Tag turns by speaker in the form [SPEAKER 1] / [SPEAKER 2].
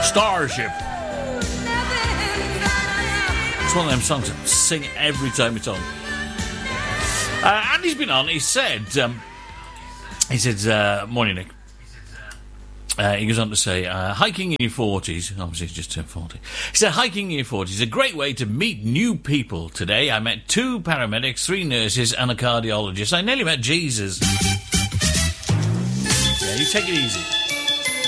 [SPEAKER 1] Starship. It's one of them songs I sing every time it's on. Andy's been on. He said, morning, Nick. He goes on to say, hiking in your 40s, obviously he's just turned 40. He said, hiking in your 40s is a great way to meet new people. Today I met 2 paramedics, 3 nurses and a cardiologist. I nearly met Jesus. Yeah, you take it easy.